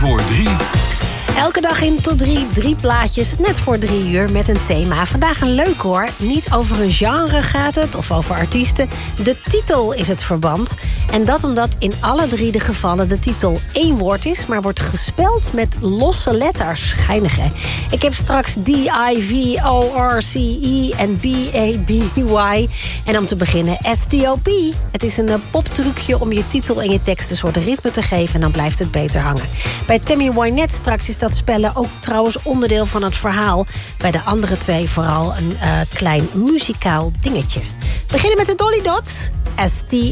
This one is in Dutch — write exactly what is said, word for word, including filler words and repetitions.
voor drie. Elke dag in tot drie, drie plaatjes, net voor drie uur met een thema. Vandaag een leuk hoor. Niet over een genre gaat het, of over artiesten. De titel is het verband. En dat omdat in alle drie de gevallen de titel één woord is, maar wordt gespeld met losse letters. Geinig hè? Ik heb straks D I V O R C E en B A B Y. En om te beginnen S T O P. Het is een poptrucje om je titel en je tekst een soort ritme te geven en dan blijft het beter hangen. Bij Tammy Wynette straks is dat spellen ook trouwens onderdeel van het verhaal. Bij de andere twee vooral een uh, klein muzikaal dingetje. We beginnen met de Dolly Dots. S T